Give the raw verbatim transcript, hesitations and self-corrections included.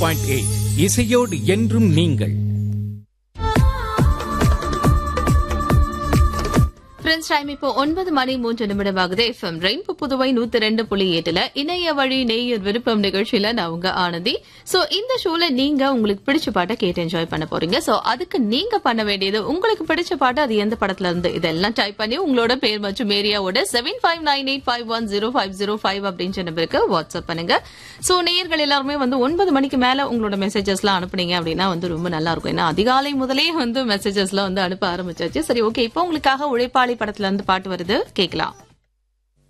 Point eight இசையோடு என்றும் நீங்கள். டைம் இப்போ ஒன்பது மணி மூன்று நிமிடமாகுது. எஃப்எம் ரெயின்போ புதுவை நூத்தி ரெண்டு புள்ளி எட்டுல இணைய வழி நேயர் விருப்பம் நிகழ்ச்சியில நான் உங்க ஆனந்தி. சோ இந்த ஷோல நீங்க உங்களுக்கு பிடிச்ச பாட்டை கேட்டு என்ஜாய் பண்ண போறீங்க. சோ அதுக்கு நீங்க பண்ண வேண்டியது, உங்களுக்கு பிடிச்ச பாட்டு அது எந்த படத்துல இருந்து இதெல்லாம் டைப் பண்ணி உங்களோட பேர் மற்றும் ஏரியாவோட seven five nine eight five one zero five zero five அப்படின்ற நம்பருக்கு வாட்ஸ்அப் பண்ணுங்க. சோ நேயர்கள் எல்லாருமே வந்து ஒன்பது மணிக்கு மேல உங்களோட மெசேஜஸ் எல்லாம் அனுப்புனீங்க அப்படின்னா வந்து ரொம்ப நல்லா இருக்கும். ஏன்னா அதிகாலை முதலே வந்து மெசேஜஸ் எல்லாம் வந்து அனுப்ப ஆரம்பிச்சாச்சு. சரி, ஓகே, இப்போ உங்களுக்காக உழைப்பாளி படத்துல இருந்து பாட்டு வருது, கேட்கலாம்.